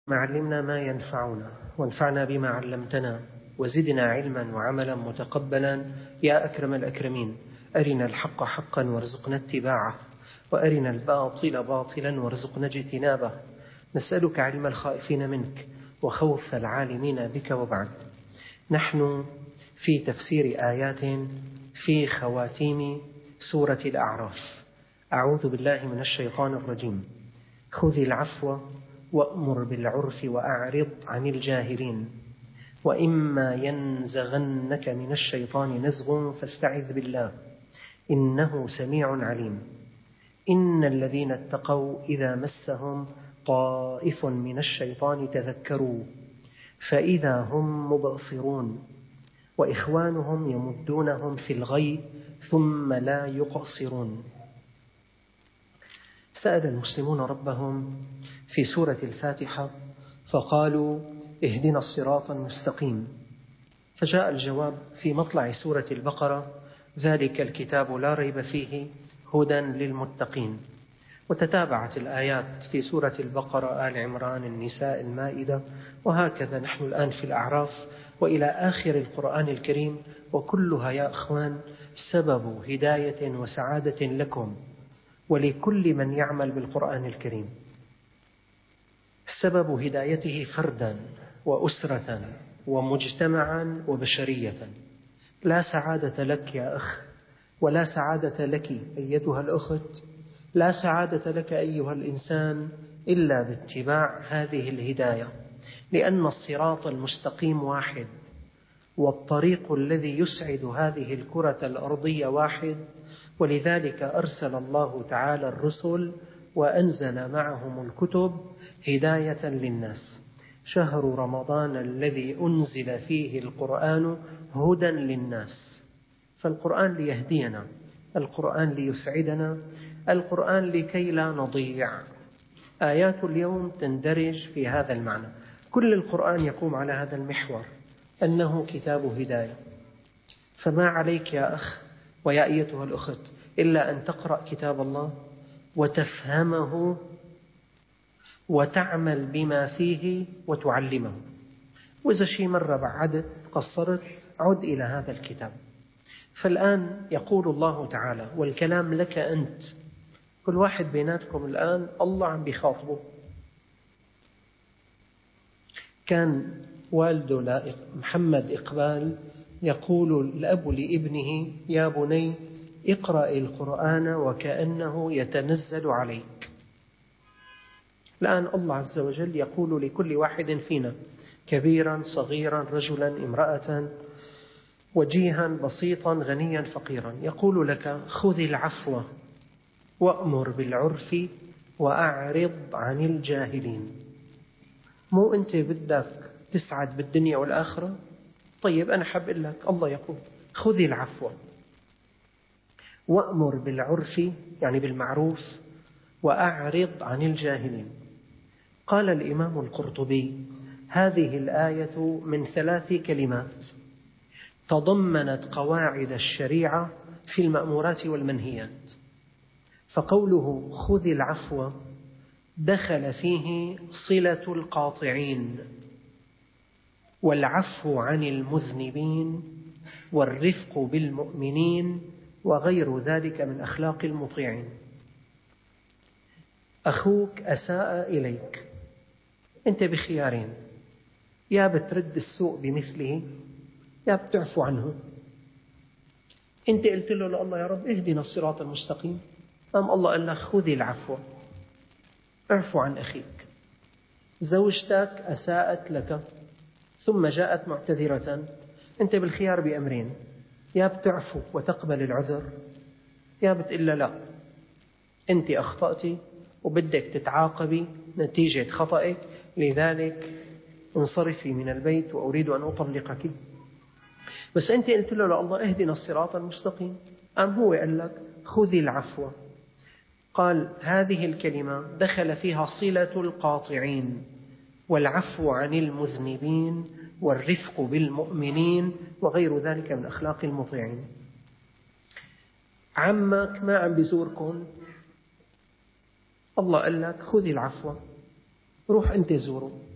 علمنا ما ينفعنا وانفعنا بما علمتنا وزدنا علما وعملا متقبلا يا أكرم الأكرمين. أرنا الحق حقا وارزقنا اتباعه، وأرنا الباطل باطلا وارزقنا اجتنابه. نسألك علم الخائفين منك وخوف العالمين بك. وبعد، نحن في تفسير آيات في خواتيم سورة الأعراف. أعوذ بالله من الشيطان الرجيم. خذ العفو وأمر بالعرف وأعرض عن الجاهلين، وإما ينزغنك من الشيطان نزغ فاستعذ بالله إنه سميع عليم. إن الذين اتقوا إذا مسهم طائف من الشيطان تذكروا فإذا هم مبصرون، وإخوانهم يمدونهم في الغي ثم لا يقصرون. سأل المسلمون ربهم في سورة الفاتحة فقالوا اهدنا الصراط المستقيم، فجاء الجواب في مطلع سورة البقرة ذلك الكتاب لا ريب فيه هدى للمتقين. وتتابعت الآيات في سورة البقرة، آل عمران، النساء، المائدة، وهكذا نحن الآن في الأعراف وإلى آخر القرآن الكريم، وكلها يا أخوان سبب هداية وسعادة لكم ولكل من يعمل بالقرآن الكريم. سبب هدايته فردا وأسرة ومجتمعا وبشرية. لا سعادة لك يا أخ، ولا سعادة لك أيتها الأخت، لا سعادة لك أيها الإنسان إلا باتباع هذه الهداية، لأن الصراط المستقيم واحد، والطريق الذي يسعد هذه الكرة الأرضية واحد. ولذلك أرسل الله تعالى الرسل وأنزل معهم الكتب هداية للناس. شهر رمضان الذي أنزل فيه القرآن هدى للناس. فالقرآن ليهدينا، القرآن ليسعدنا، القرآن لكي لا نضيع. آيات اليوم تندرج في هذا المعنى. كل القرآن يقوم على هذا المحور، أنه كتاب هداية. فما عليك يا أخ ويا أيتها الأخت إلا أن تقرأ كتاب الله وتفهمه وتعمل بما فيه وتعلمه. وإذا شيء مرة بعدت قصرت عد إلى هذا الكتاب. فالآن يقول الله تعالى، والكلام لك أنت، كل واحد بيناتكم الآن الله عم بيخاطبه. كان والده محمد إقبال يقول الأب لابنه يا بني اقرأ القرآن وكأنه يتنزل عليك. الآن الله عز وجل يقول لكل واحد فينا، كبيرا صغيرا، رجلا امرأة، وجيها بسيطا، غنيا فقيرا، يقول لك خذ العفو وأمر بالعرف وأعرض عن الجاهلين. مو أنت بدك تسعد بالدنيا والآخرة؟ طيب أنا حاب أقول لك الله يقول خذ العفو وأمر بالعرف، يعني بالمعروف، وأعرض عن الجاهلين. قال الإمام القرطبي هذه الآية من 3 كلمات تضمنت قواعد الشريعة في المأمورات والمنهيات. فقوله خذ العفو دخل فيه صلة القاطعين، والعفو عن المذنبين، والرفق بالمؤمنين، وغير ذلك من أخلاق المطيعين. أخوك أساء إليك، أنت بخيارين، يا بترد السوء بمثله يا بتعفو عنه. أنت قلت له الله يا رب اهدنا الصراط المستقيم، أم الله قال لك خذ العفو، اعفو عن أخيك. زوجتك أساءت لك ثم جاءت معتذرة، أنت بالخيار بأمرين، يا بتعفو وتقبل العذر، يا بتقول لا أنت أخطأتي وبدك تتعاقبي نتيجة خطأك، لذلك انصرفي من البيت وأريد أن أطلقك. بس أنت قلت له لا الله اهدنا الصراط المستقيم، أم هو قال لك خذ العفو. قال هذه الكلمة دخل فيها صلة القاطعين، والعفو عن المذنبين، والرفق بالمؤمنين، وغير ذلك من أخلاق المطيعين. عمك ما عم بيزوركم، الله قال لك خذ العفو، روح أنت زوره.